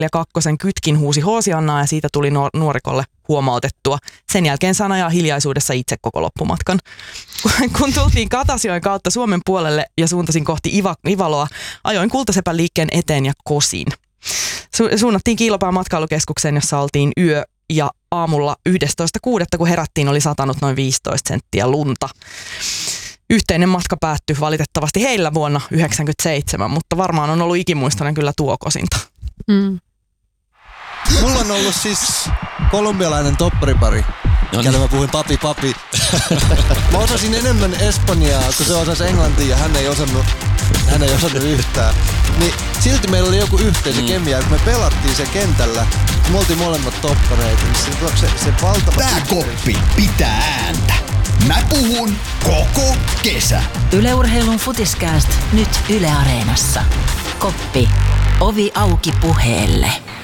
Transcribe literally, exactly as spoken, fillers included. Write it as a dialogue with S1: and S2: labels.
S1: ja kakkosen kytkin huusi Hoosiannaa ja siitä tuli nuorikolle huomautettua. Sen jälkeen sain ajaa hiljaisuudessa itse koko loppumatkan. Kun tultiin Katasioen kautta Suomen puolelle ja suuntasin kohti Iva, Ivaloa, ajoin Kultasepän liikkeen eteen ja kosin. Su- suunnattiin Kiilopään matkailukeskukseen, jossa oltiin yö ja aamulla yhdestoista kuudetta kun herättiin, oli satanut noin viisitoista senttiä lunta. Yhteinen matka päättyi valitettavasti heillä vuonna yhdeksänkymmentäseitsemän, mutta varmaan on ollut ikimuistoinen kyllä tuo kosinta. Mm.
S2: Mulla on ollut siis kolumbialainen topparipari, no niin. Mä puhuin papi papi. Mä osasin enemmän espanjaa, kun se osasi englantia ja hän ei osannut, hän ei osannut yhtään. Niin silti meillä oli joku yhteisö mm. kemia, kun me pelattiin sen kentällä, me oltiin molemmat toppareita, niin se, se, se valtava...
S3: Tää koppi pitää ääntä. Mä puhun koko kesä.
S4: Yle Urheilun Futiskääst nyt Yle Areenassa. Koppi. Ovi auki puheelle.